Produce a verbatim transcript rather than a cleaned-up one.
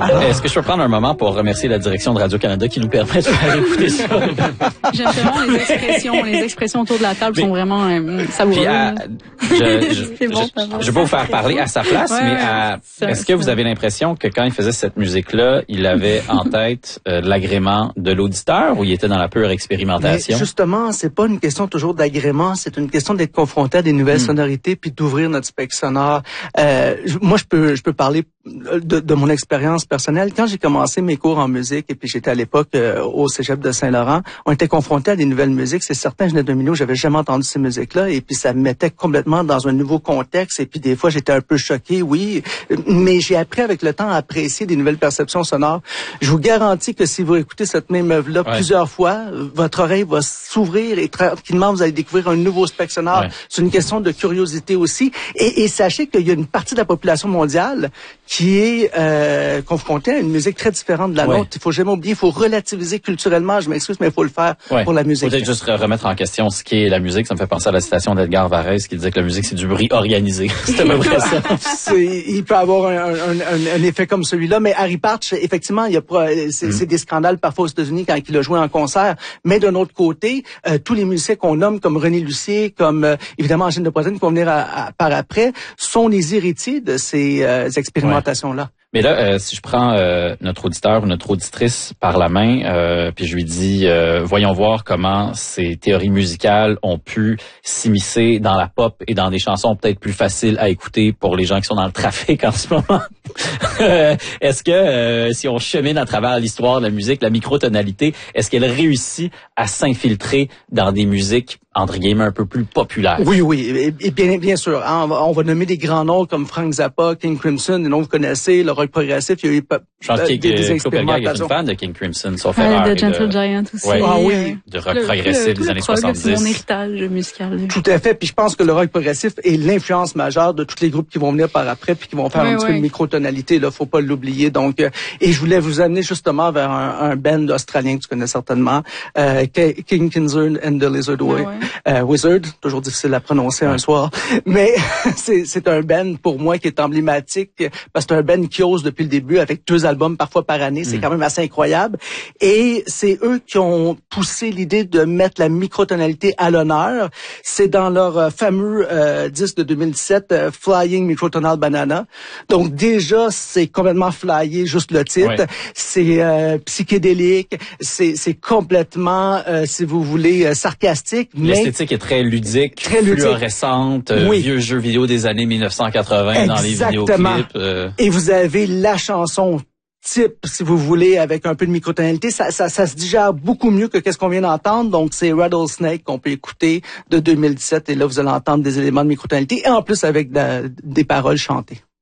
Est-ce que je peux prendre un moment pour remercier la direction de Radio-Canada qui nous permet de faire écouter ça? J'aime tellement les expressions. Les expressions autour de la table mais, sont vraiment euh, savoureuses. À, je je, bon, je, je vais pas vous faire parler à sa place, ouais, mais à, ça, est-ce que vous avez l'impression que quand il faisait cette musique-là, il avait en tête euh, l'agrément de l'auditeur ou il était dans la pure expérimentation? Mais justement, c'est pas une question toujours d'agrément, c'est une question d'être confronté à des nouvelles hmm. sonorités puis d'ouvrir notre spectre sonore. Euh, moi, je peux, je peux parler de, de mon expérience personnelle. Quand j'ai commencé mes cours en musique et puis j'étais à l'époque euh, au Cégep de Saint-Laurent, on était confronté à des nouvelles musiques. C'est certain, je venais d'un milieu où j'avais jamais entendu ces musiques-là et puis ça me mettait complètement dans un nouveau contexte et puis des fois j'étais un peu choqué, oui, mais j'ai appris avec le temps à apprécier des nouvelles perceptions sonores. Je vous garantis que si vous écoutez cette même œuvre-là ouais. plusieurs fois, votre oreille va s'ouvrir et tranquillement vous allez découvrir un nouveau spectre sonore. Ouais. C'est une question de curiosité aussi et, et sachez qu'il y a une partie de la population mondiale qui est euh, confrontée à une musique très différente de la ouais. nôtre. Il faut jamais oublier, il faut relativiser culturellement, je m'excuse, mais il faut le faire ouais. pour la musique. Peut-être juste remettre en question ce qui est la musique. Ça me fait penser à la citation d'Edgar Varèse qui disait que la musique, c'est du bruit organisé. C'est à peu près ça. C'est, il peut avoir un, un, un, un effet comme celui-là, mais Harry Partch, effectivement, il y a c'est, mm. c'est des scandales parfois aux États-Unis quand il a joué en concert. Mais d'un autre côté, euh, tous les musiciens qu'on nomme comme René Lucier, comme euh, évidemment Angèle de Poisson qui vont venir à, à, par après, sont les héritiers de ces euh, expérimentations-là. Ouais. Mais là, euh, si je prends euh, notre auditeur ou notre auditrice par la main, euh, puis je lui dis, euh, voyons voir comment ces théories musicales ont pu s'immiscer dans la pop et dans des chansons peut-être plus faciles à écouter pour les gens qui sont dans le trafic en ce moment. Est-ce que euh, si on chemine à travers l'histoire de la musique, la microtonalité, est-ce qu'elle réussit à s'infiltrer dans des musiques entre guillemets un peu plus populaires? Oui, oui, et, et bien, bien sûr. Hein, on, va, on va nommer des grands noms comme Frank Zappa, King Crimson, des noms que vous connaissez, le rock progressif. Il y a eu je pense euh, des, des expérimentations. Est une fan de King Crimson, sauf euh, erreur. De Gentle de, Giant aussi. Ouais, ah oui. De rock le, progressif le, des années prog, soixante-dix. C'est mon héritage musical. Tout à fait. Puis je pense que le rock progressif est l'influence majeure de tous les groupes qui vont venir par après puis qui vont faire oui, un petit oui. peu de microtonalité. Là, faut pas l'oublier. Donc, euh, et je voulais vous amener justement vers un, un band australien que tu connais certainement, euh, King Crimson and the Lizard Way. Oui, oui. Euh, Wizard, toujours difficile à prononcer oui. un soir, mais c'est, c'est un band pour moi qui est emblématique parce que c'est un band qui ose depuis le début avec deux albums parfois par année. C'est mm. quand même assez incroyable. Et c'est eux qui ont poussé l'idée de mettre la microtonalité à l'honneur. C'est dans leur euh, fameux euh, disque de deux mille dix-sept, euh, Flying Microtonal Banana. Donc déjà, c'est complètement flyé, juste le titre. Ouais. C'est euh, psychédélique. C'est, c'est complètement, euh, si vous voulez, euh, sarcastique. L'esthétique mais est très ludique, très ludique. Fluorescente, euh, oui. vieux jeux vidéo des années mille neuf cent quatre-vingts Exactement. Dans les vidéoclips. Euh... Et vous avez la chanson type, si vous voulez, avec un peu de microtonalité, ça, ça, ça se digère beaucoup mieux que qu'est-ce qu'on vient d'entendre. Donc, c'est Rattlesnake qu'on peut écouter de deux mille dix-sept. Et là, vous allez entendre des éléments de microtonalité et en plus avec de, des paroles chantées.